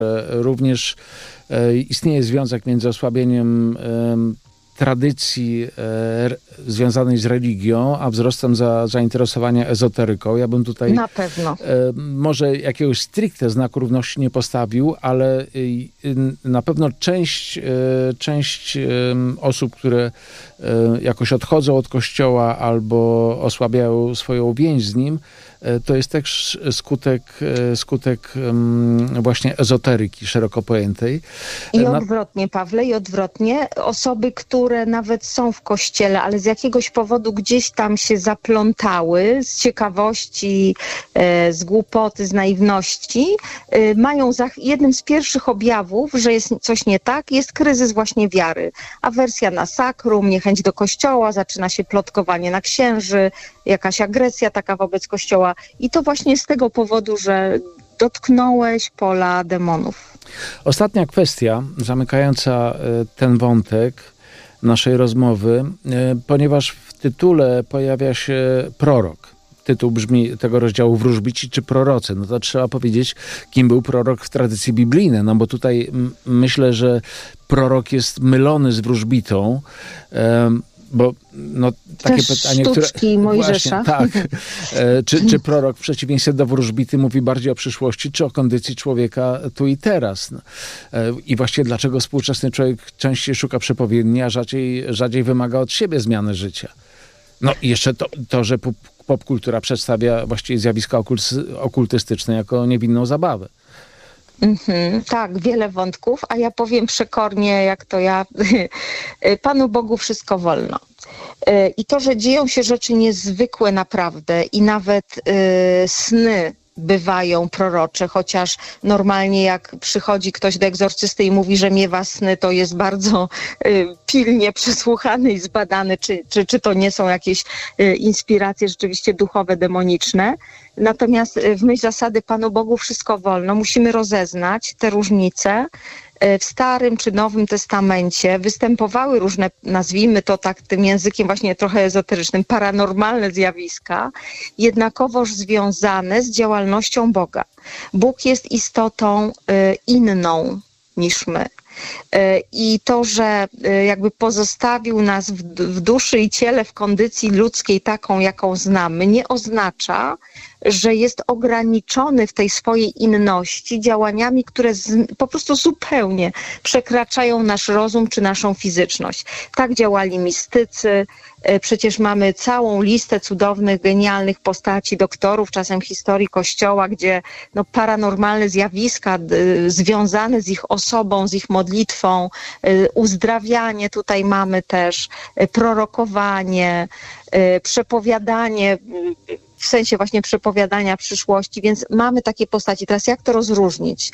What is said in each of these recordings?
Również istnieje związek między osłabieniem tradycji związanej z religią, a wzrostem zainteresowania ezoteryką. Ja bym tutaj na pewno może jakiegoś stricte znaku równości nie postawił, ale na pewno część osób, które jakoś odchodzą od Kościoła albo osłabiają swoją więź z nim, to jest też skutek właśnie ezoteryki szeroko pojętej. I odwrotnie, Pawle, i odwrotnie. Osoby, które nawet są w Kościele, ale z jakiegoś powodu gdzieś tam się zaplątały z ciekawości, z głupoty, z naiwności, mają jednym z pierwszych objawów, że jest coś nie tak, jest kryzys właśnie wiary. Awersja na sakrum, niechęć do Kościoła, zaczyna się plotkowanie na księży, jakaś agresja taka wobec Kościoła. I to właśnie z tego powodu, że dotknąłeś pola demonów. Ostatnia kwestia zamykająca ten wątek naszej rozmowy, ponieważ w tytule pojawia się prorok. Tytuł brzmi tego rozdziału Wróżbici czy prorocy. No to trzeba powiedzieć, kim był prorok w tradycji biblijnej, no bo tutaj myślę, że prorok jest mylony z wróżbitą, bo takie pytanie, które Mojżesza. Właśnie, tak. Czy prorok w przeciwieństwie do wróżbity mówi bardziej o przyszłości, czy o kondycji człowieka tu i teraz? I właściwie dlaczego współczesny człowiek częściej szuka przepowiedni, a rzadziej wymaga od siebie zmiany życia? No i jeszcze to, że popkultura przedstawia właściwie zjawiska okultystyczne jako niewinną zabawę. Tak, wiele wątków, a ja powiem przekornie, jak to ja, Panu Bogu wszystko wolno. I to, że dzieją się rzeczy niezwykłe naprawdę i nawet sny bywają prorocze, chociaż normalnie jak przychodzi ktoś do egzorcysty i mówi, że miewa sny, to jest bardzo pilnie przesłuchany i zbadany, czy to nie są jakieś inspiracje rzeczywiście duchowe, demoniczne. Natomiast w myśl zasady Panu Bogu wszystko wolno, musimy rozeznać te różnice. W Starym czy Nowym Testamencie występowały różne, nazwijmy to tak tym językiem właśnie trochę ezoterycznym, paranormalne zjawiska, jednakowoż związane z działalnością Boga. Bóg jest istotą inną niż my. I to, że jakby pozostawił nas w duszy i ciele, w kondycji ludzkiej taką, jaką znamy, nie oznacza, że jest ograniczony w tej swojej inności działaniami, które po prostu zupełnie przekraczają nasz rozum czy naszą fizyczność. Tak działali mistycy. Przecież mamy całą listę cudownych, genialnych postaci, doktorów, czasem historii Kościoła, gdzie paranormalne zjawiska związane z ich osobą, z ich modlitwą, uzdrawianie, tutaj mamy też prorokowanie, przepowiadanie, w sensie właśnie przepowiadania przyszłości, więc mamy takie postaci. Teraz jak to rozróżnić?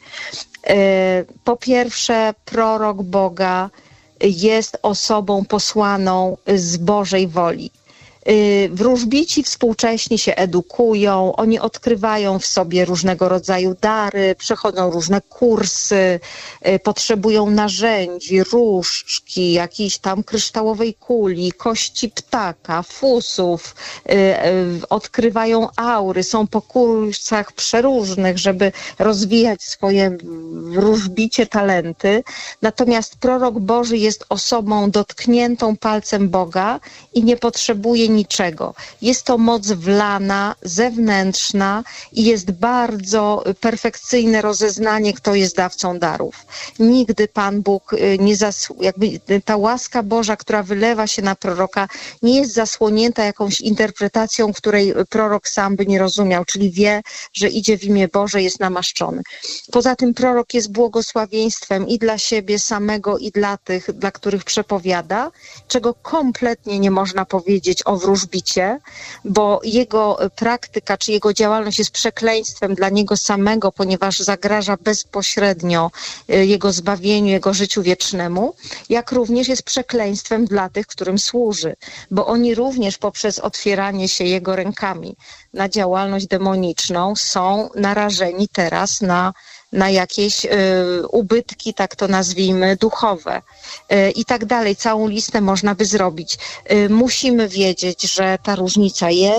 Po pierwsze, prorok Boga jest osobą posłaną z Bożej woli. Wróżbici współcześni się edukują, oni odkrywają w sobie różnego rodzaju dary, przechodzą różne kursy, potrzebują narzędzi, różdżki, jakiejś tam kryształowej kuli, kości ptaka, fusów, odkrywają aury, są po kursach przeróżnych, żeby rozwijać swoje wróżbicie talenty. Natomiast prorok Boży jest osobą dotkniętą palcem Boga i nie potrzebuje niczego. Jest to moc wlana, zewnętrzna i jest bardzo perfekcyjne rozeznanie, kto jest dawcą darów. Nigdy Pan Bóg jakby ta łaska Boża, która wylewa się na proroka, nie jest zasłonięta jakąś interpretacją, której prorok sam by nie rozumiał, czyli wie, że idzie w imię Boże, jest namaszczony. Poza tym prorok jest błogosławieństwem i dla siebie samego, i dla tych, dla których przepowiada, czego kompletnie nie można powiedzieć o wróżbicie, bo jego praktyka czy jego działalność jest przekleństwem dla niego samego, ponieważ zagraża bezpośrednio jego zbawieniu, jego życiu wiecznemu, jak również jest przekleństwem dla tych, którym służy, bo oni również poprzez otwieranie się jego rękami na działalność demoniczną są narażeni teraz na jakieś ubytki, tak to nazwijmy, duchowe i tak dalej. Całą listę można by zrobić. Musimy wiedzieć, że ta różnica jest.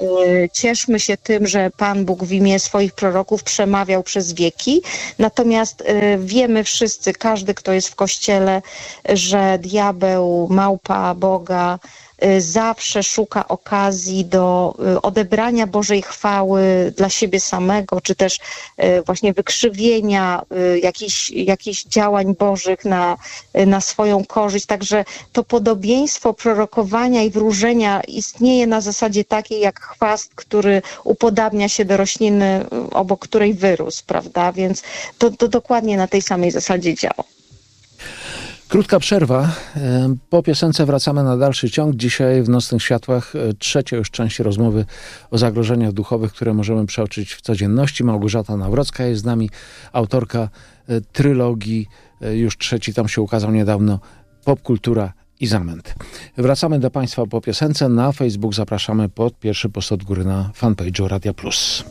cieszmy się tym, że Pan Bóg w imię swoich proroków przemawiał przez wieki. Natomiast wiemy wszyscy, każdy, kto jest w Kościele, że diabeł, małpa Boga zawsze szuka okazji do odebrania Bożej chwały dla siebie samego, czy też właśnie wykrzywienia jakichś działań Bożych na swoją korzyść. Także to podobieństwo prorokowania i wróżenia istnieje na zasadzie takiej jak chwast, który upodabnia się do rośliny, obok której wyrósł, prawda? Więc to dokładnie na tej samej zasadzie działa. Krótka przerwa. Po piosence wracamy na dalszy ciąg. Dzisiaj w Nocnych Światłach trzecia już część rozmowy o zagrożeniach duchowych, które możemy przeoczyć w codzienności. Małgorzata Nawrocka jest z nami, autorka trylogii. Już trzeci tom się ukazał niedawno. Popkultura i zamęt. Wracamy do Państwa po piosence. Na Facebook zapraszamy pod pierwszy post od góry na fanpage'u Radia Plus.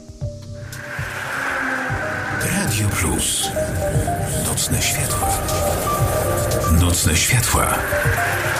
Radio Plus. Nocne Światła. Nocne Światła.